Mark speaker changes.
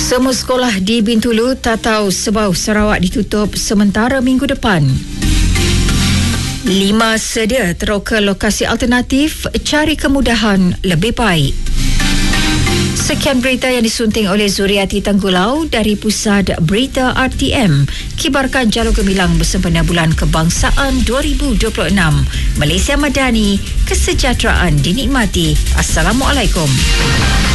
Speaker 1: Semua sekolah di Bintulu, Tatau, Sebau, Sarawak ditutup sementara minggu depan. 5 sedia teroka lokasi alternatif, cari kemudahan lebih baik. Sekian berita yang disunting oleh Zuriati Tanggulau dari Pusat Berita RTM. Kibarkan jalur gemilang bersempena Bulan Kebangsaan 2026. Malaysia Madani, kesejahteraan dinikmati. Assalamualaikum.